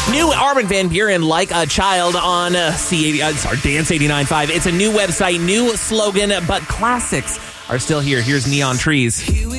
New Armin van Buuren, Like a Child on Dance 89.5. It's a new website, new slogan, but classics are still here. Here's Neon Trees.